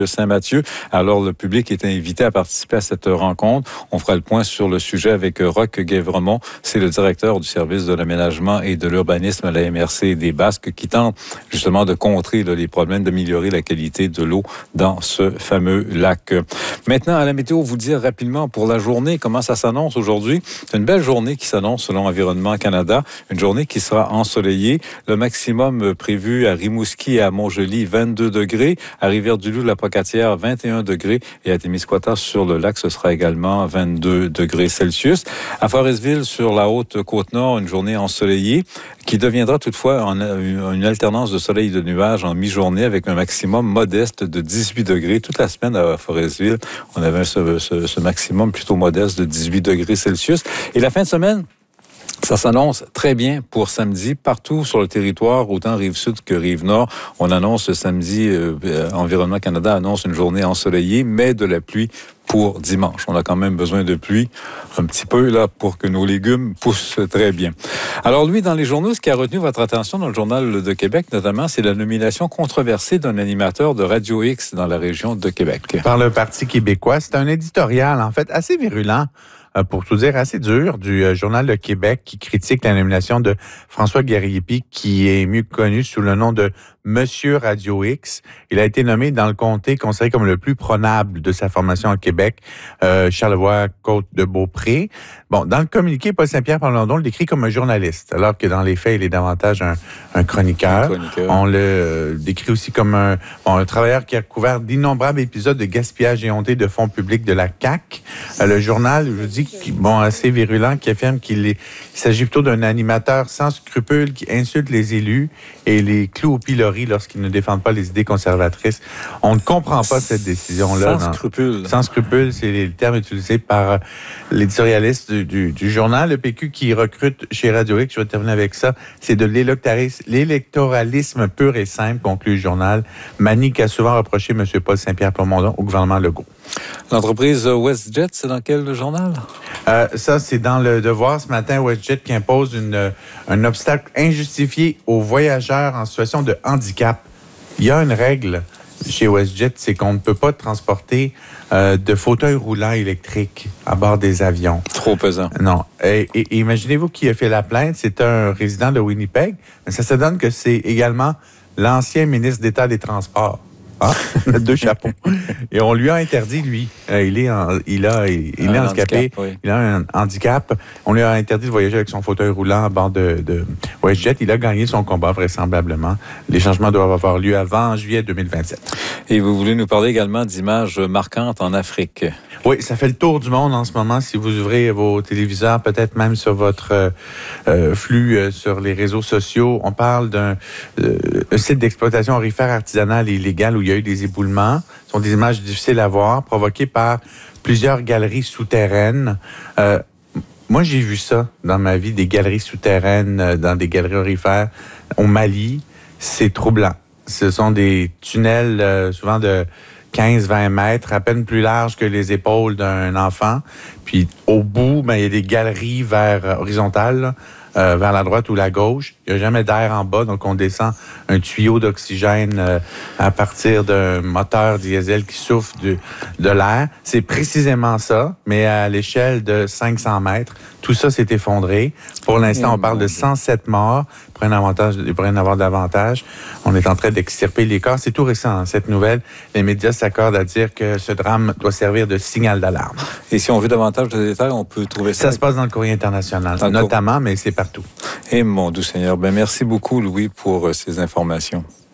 Saint-Mathieu. Alors, le public est invité à participer à cette rencontre. On fera le point sur le sujet avec Roch Guévremont. C'est le directeur du service de l'aménagement et de l'urbanisme à la MRC des Basques qui tente justement de contrer les problèmes, d'améliorer la qualité de l'eau dans ce fameux lac. Maintenant, à la météo, vous dire rapidement pour la journée, comment ça s'annonce aujourd'hui. C'est une belle journée qui s'annonce selon Environnement Canada. Une journée qui sera ensoleillée. Le maximum prévu à Rimouski et à Montjoli, 22 degrés. À Rivière-du-Loup, la Pocatière, 21 degrés. Et à Témiscouata, sur le lac, ce sera également 22 degrés Celsius. À Forestville, sur la haute Côte-Nord, une journée ensoleillée qui deviendra toutefois une alternance de soleil et de nuages en mi-journée avec un maximum modeste de 18 degrés. Toute la semaine à Forestville, on avait ce maximum plutôt modeste de 18 degrés Celsius. Et la fin de semaine, ça s'annonce très bien pour samedi. Partout sur le territoire, autant Rive-Sud que Rive-Nord, on annonce samedi, Environnement Canada annonce une journée ensoleillée, mais de la pluie pour dimanche. On a quand même besoin de pluie un petit peu là pour que nos légumes poussent très bien. Alors lui, dans les journaux, ce qui a retenu votre attention dans le Journal de Québec, notamment, c'est la nomination controversée d'un animateur de Radio X dans la région de Québec. Par le Parti québécois. C'est un éditorial, en fait, assez virulent. Pour tout dire, assez dur, du Journal de Québec qui critique la nomination de François Guerrier-Py, qui est mieux connu sous le nom de Monsieur Radio X. Il a été nommé dans le comté considéré comme le plus prenable de sa formation au Québec, Charlevoix-Côte-de-Beaupré. Bon, dans le communiqué, Paul Saint-Pierre Plamondon le décrit comme un journaliste, alors que dans les faits, il est davantage un chroniqueur. On le décrit aussi comme un travailleur qui a couvert d'innombrables épisodes de gaspillage éhonté de fonds publics de la CAQ. Le journal, je vous dis, assez virulent, qui affirme qu'il s'agit plutôt d'un animateur sans scrupules qui insulte les élus et les cloue au pilori lorsqu'ils ne défendent pas les idées conservatrices. On ne comprend pas cette décision-là. Sans scrupules. Sans scrupules, c'est le terme utilisé par l'éditorialiste du journal. Le PQ qui recrute chez Radio X, je vais terminer avec ça, c'est de l'électoralisme pur et simple, conclut le journal. Manie qu'a souvent reproché M. Paul Saint-Pierre Plamondon au gouvernement Legault. L'entreprise WestJet, c'est dans quel journal? Ça, c'est dans Le Devoir ce matin. WestJet qui impose un obstacle injustifié aux voyageurs en situation de handicap. Il y a une règle chez WestJet, c'est qu'on ne peut pas transporter de fauteuils roulants électriques à bord des avions. Trop pesant. Non. Et imaginez-vous qui a fait la plainte. C'est un résident de Winnipeg. Mais ça se donne que c'est également l'ancien ministre d'État des Transports. Ah, deux chapeaux. Et on lui a interdit, lui. Il est handicapé. Oui. Il a un handicap. On lui a interdit de voyager avec son fauteuil roulant à bord de WestJet. Il a gagné son combat, vraisemblablement. Les changements doivent avoir lieu avant juillet 2027. Et vous voulez nous parler également d'images marquantes en Afrique. Oui, ça fait le tour du monde en ce moment. Si vous ouvrez vos téléviseurs, peut-être même sur votre flux sur les réseaux sociaux, on parle d'un site d'exploitation aurifère artisanale et illégale où il y a eu des éboulements. Ce sont des images difficiles à voir, provoquées par plusieurs galeries souterraines. Moi, j'ai vu ça dans ma vie, des galeries souterraines dans des galeries aurifères au Mali. C'est troublant. Ce sont des tunnels souvent de 15-20 mètres, à peine plus larges que les épaules d'un enfant. Puis au bout, il y a des galeries horizontales, vers la droite ou la gauche. Il n'y a jamais d'air en bas, donc on descend un tuyau d'oxygène à partir d'un moteur diesel qui souffle de l'air. C'est précisément ça, mais à l'échelle de 500 mètres. Tout ça s'est effondré. Pour l'instant, on parle de 107 morts. Il pourrait en avoir davantage. On est en train d'extirper les corps. C'est tout récent, cette nouvelle. Les médias s'accordent à dire que ce drame doit servir de signal d'alarme. Et si on veut davantage de détails, on peut trouver ça? Ça se passe dans le Courrier international, notamment, mais c'est partout. Et mon doux Seigneur, merci beaucoup, Louis, pour ces informations.